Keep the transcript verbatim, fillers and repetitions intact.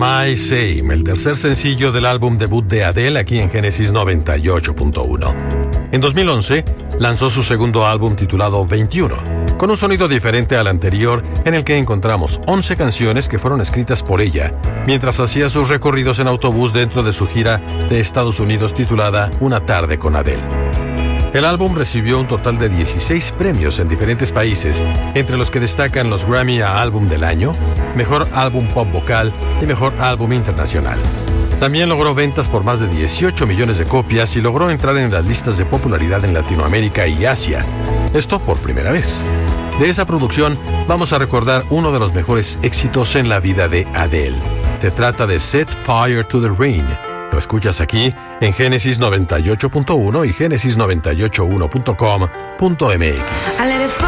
My Same, el tercer sencillo del álbum debut de Adele aquí en Génesis noventa y ocho punto uno. En dos mil once lanzó su segundo álbum titulado veintiuno, con un sonido diferente al anterior en el que encontramos once canciones que fueron escritas por ella mientras hacía sus recorridos en autobús dentro de su gira de Estados Unidos titulada Una tarde con Adele. El álbum recibió un total de dieciséis premios en diferentes países, entre los que destacan los Grammy a Álbum del Año, Mejor Álbum Pop Vocal y Mejor Álbum Internacional. También logró ventas por más de dieciocho millones de copias y logró entrar en las listas de popularidad en Latinoamérica y Asia. Esto por primera vez. De esa producción vamos a recordar uno de los mejores éxitos en la vida de Adele. Se trata de Set Fire to the Rain. Lo escuchas aquí en Génesis noventa y ocho punto uno y Génesis noventa y ocho punto uno punto com punto m x.